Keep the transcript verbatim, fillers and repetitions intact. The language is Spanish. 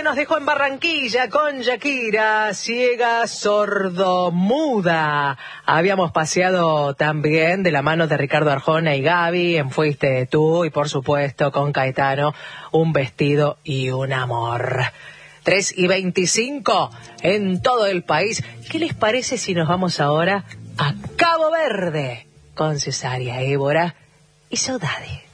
nos dejó en Barranquilla con Shakira, ciega, sordomuda. Habíamos paseado también de la mano de Ricardo Arjona y Gaby en Fuiste Tú, y por supuesto con Caetano, Un vestido y un amor. tres y veinticinco en todo el país. ¿Qué les parece si nos vamos ahora a Cabo Verde con Cesárea Évora y Saudade?